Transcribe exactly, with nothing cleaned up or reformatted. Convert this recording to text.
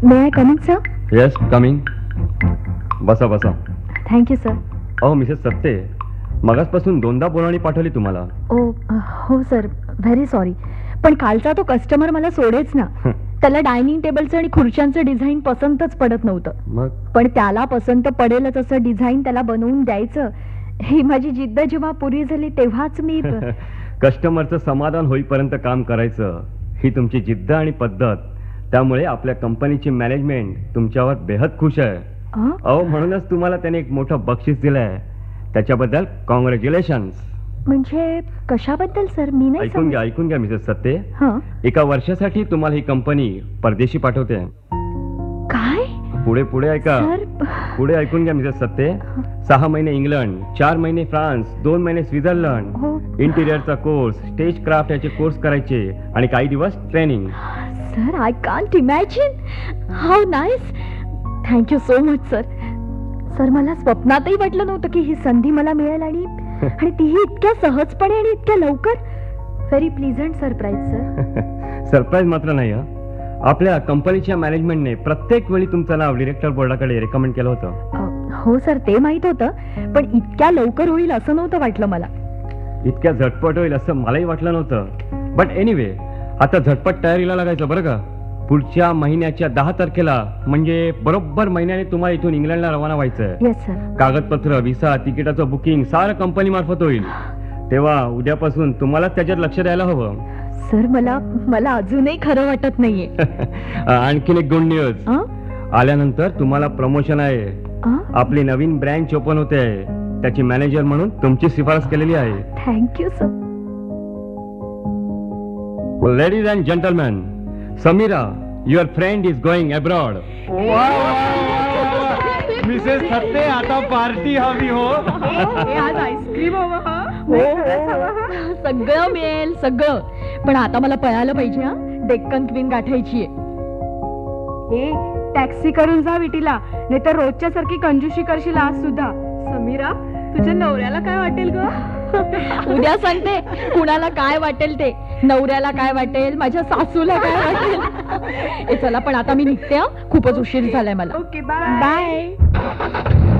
May I coming sir? Yes coming. बसा बसा. Thank you sir. अहो मिसेस सत्ते, मगासपासून दोनदा बोलावणी पाठवली तुम्हाला. ओ हो सर, व्हेरी सॉरी. पण कालचा तो कस्टमर मला सोडेच ना. त्याला डायनिंग टेबलचं आणि खुर्च्यांचं डिझाईन पसंतच पडत नव्हतं. मग पण त्याला पसंत पडेलच असं डिझाईन त्याला बनवून द्यायचं, ही माझी जिद्द जेव्हा पुरी झाली तेव्हाच मी कस्टमरचं समाधान होईपर्यंत काम करायचं ही तुमची जिद्द आणि पद्धत. त्यामुळे आपल्या कंपनीची मॅनेजमेंट तुमच्यावर बेहद खुश आहे. अहो म्हणूनच तुम्हाला त्याने एक मोठं बक्षीस दिलंय. त्याच्याबद्दल कॉंग्रॅच्युलेशन्स. म्हणजे कशाबद्दल सर? मी नाही ऐकून घ्या ऐकून घ्या मिसेस सत्ते. हं. एका वर्षासाठी तुम्हाला ही कंपनी परदेशी पाठवते. काय? पुढे पुढे ऐका. सर पुढे ऐकून घ्या मिसेस सत्ते. सहा महिने इंग्लंड, चार महिने फ्रान्स, दोन महिने स्वित्झर्लंड, हो. इंटिरियरचा कोर्स, स्टेज क्राफ्ट याचे कोर्स करायचे आणि काही दिवस training. Sir I can't imagine. How nice. Thank you so much sir. Sir मला स्वप्नातही वाटलं नव्हतं की ही संधी मला मिळेल आणि आणि तीही इतक्या सहजपणे आणि इतक्या लवकर. Very pleasant surprise sir. Surprise मात्र नाही हं. आपल्या कंपनीच्या मॅनेजमेंटने प्रत्येक वेळी तुमचं नाव डिरेक्टर बोर्डाकडे रेकमेंड केलं होतं. हो सर, ते माहित होतं. पण इतक्या लवकर होईल असं नव्हतं वाटलं मला. इतक्या झटपट होईल असं मलाही वाटलं नव्हतं. बट एनिवे, आता झटपट तयारीला लागायचं बरं का. पुढच्या महिन्याच्या दहा तारखेला म्हणजे बरोबर महिन्याने तुम्हाला इथून इंग्लंडला रवाना व्हायचंय. Yes sir. कागदपत्र, व्हिसा, तिकिटाचं बुकिंग सारं कंपनी मार्फत होईल. तेव्हा उद्यापासून तुम्हाला त्याच्यात लक्ष द्यायला हवं. सर मला मला अजूनही खरं वाटत नाहीये. आणखीन एक गुड न्यूज. आल्यानंतर तुम्हाला प्रमोशन आहे. आपली नवीन ब्रँच ओपन होते आहे. त्याची मॅनेजर म्हणून तुमची शिफारस केलेली आहे. Thank you sir. Ladies and gentleman, Sameera, your friend is going abroad. Mrs सत्ते, आता पार्टी हवी हो. आज आईस्क्रीम हवं. हो सगळं मिळेल सगळं. पण आता मला पळायला पाहिजे. हा डेक्कन क्वीन गाठायची आहे. ए टॅक्सी करून जा विटीला, नाही तर रोजच्या सारखी कंजूशी करशील आज सुद्धा. समीरा, तुझ्या नवऱ्याला काय वाटेल ग? उद्या सांगते कुणाला काय वाटेल ते. नवऱ्याला काय वाटेल, माझ्या सासूला काय वाटेल. ए चला पण आता मी निघते. खूपच उशीर झालाय मला. Okay bye. बाय.